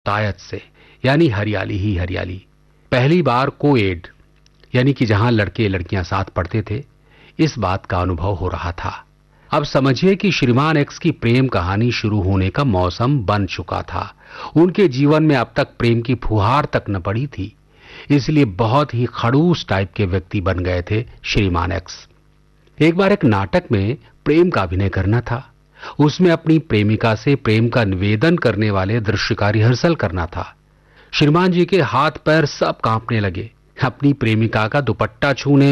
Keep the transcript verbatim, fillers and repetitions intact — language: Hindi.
तायत से, यानी हरियाली ही हरियाली। पहली बार कोएड, यानी कि जहां लड़के लड़कियां साथ पढ़ते थे, इस बात का अनुभव हो रहा था। अब समझिए कि श्रीमान एक्स की प्रेम कहानी शुरू होने का मौसम बन चुका था। उनके जीवन में अब तक प्रेम की फुहार तक न पड़ी थी, इसलिए बहुत ही खड़ूस टाइप के व्यक्ति बन गए थे श्रीमान एक्स। एक बार एक नाटक में प्रेम का अभिनय करना था। उसमें अपनी प्रेमिका से प्रेम का निवेदन करने वाले दृश्य का रिहर्सल करना था। श्रीमान जी के हाथ पैर सब कांपने लगे। अपनी प्रेमिका का दुपट्टा छूने